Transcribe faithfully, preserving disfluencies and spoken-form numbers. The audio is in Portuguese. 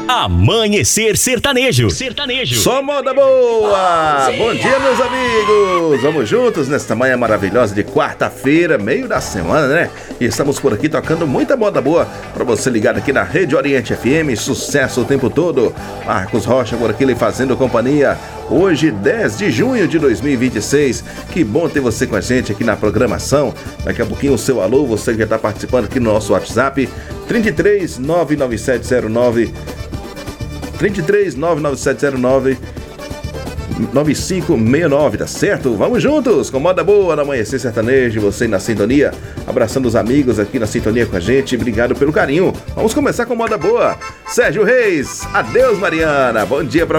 Amanhecer Sertanejo. Sertanejo. Só moda boa! Bom dia, meus amigos! Vamos juntos nesta manhã maravilhosa de quarta-feira, meio da semana, né? E estamos por aqui tocando muita moda boa pra você ligado aqui na Rede Oriente F M, sucesso o tempo todo. Marcos Rocha por aqui lhe fazendo companhia. Hoje, dez de junho de dois mil e vinte e seis. Que bom ter você com a gente aqui na programação. Daqui a pouquinho o seu alô, você que já está participando aqui no nosso WhatsApp, trinta e três, nove nove sete zero nove trinta e três, nove nove sete zero nove nove cinco seis nove, tá certo? Vamos juntos com moda boa no Amanhecer Sertanejo, você na sintonia, abraçando os amigos aqui na sintonia com a gente, obrigado pelo carinho. Vamos começar com moda boa. Sérgio Reis, adeus Mariana, bom dia pra